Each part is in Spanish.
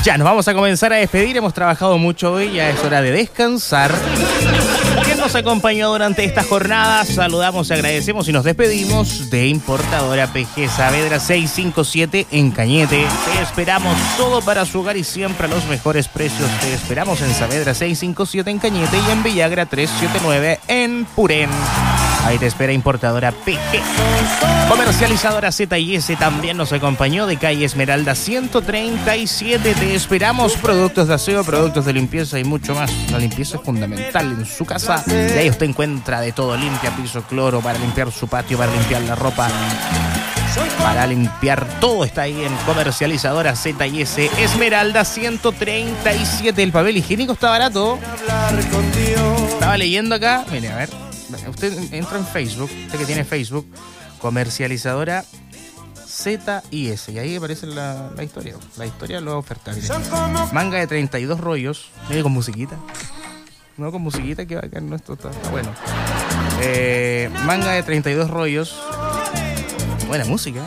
Ya nos vamos a comenzar a despedir. Hemos trabajado mucho hoy, ya es hora de descansar. ¿Quién nos acompañó durante esta jornada? Saludamos, agradecemos y nos despedimos de Importadora PG Saavedra 657 en Cañete. Te esperamos todo para su hogar y siempre a los mejores precios. Te esperamos en Saavedra 657 en Cañete y en Villagra 379 en Purén. Ahí te espera Importadora PG. Comercializadora Z&S también nos acompañó de calle Esmeralda 137. Te esperamos. Productos de aseo, productos de limpieza y mucho más. La limpieza es fundamental en su casa. Y ahí usted encuentra de todo. Limpia, piso, cloro, para limpiar su patio, para limpiar la ropa, para limpiar todo. Está ahí en Comercializadora Z&S Esmeralda 137. El papel higiénico está barato. Estaba leyendo acá. Mire, a ver. Usted entra en Facebook, usted que tiene Facebook, Comercializadora Z&S, y ahí aparece la historia. La historia lo oferta. Manga de 32 rollos, medio con musiquita. No, con musiquita, que va a caer nuestro. Está bueno. Manga de 32 rollos. Buena música.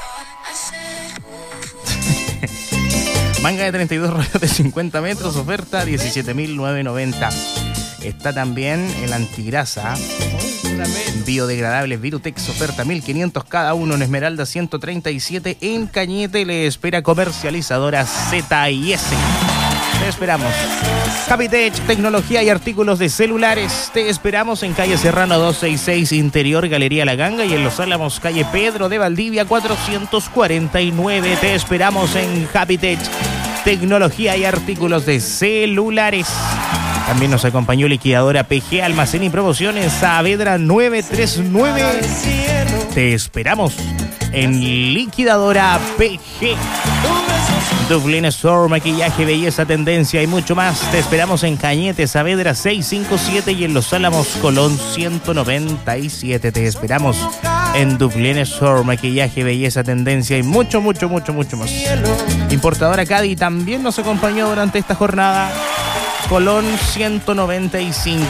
Manga de 32 rollos de 50 metros, oferta 17.990. Está también el antigrasa biodegradable Virutex, oferta 1.500 cada uno en Esmeralda 137 en Cañete. Le espera Comercializadora Z&S. Te esperamos. Capitech, tecnología y artículos de celulares. Te esperamos en calle Serrano 266, Interior Galería La Ganga, y en Los Álamos, calle Pedro de Valdivia 449. Te esperamos en Capitech, tecnología y artículos de celulares. También nos acompañó Liquidadora PG, almacén y promociones Saavedra 939. Te esperamos en Liquidadora PG. Dublín Store, maquillaje, belleza, tendencia y mucho más. Te esperamos en Cañete, Saavedra 657 y en Los Álamos, Colón 197. Te esperamos en Dublín Store, maquillaje, belleza, tendencia y mucho más. Importadora Cadi también nos acompañó durante esta jornada. Colón 195.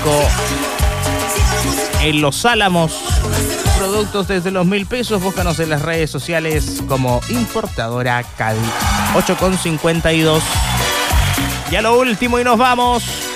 En Los Álamos, productos desde los 1.000 pesos. Búscanos en las redes sociales como Importadora Cadi. 8,52. Ya lo último y nos vamos.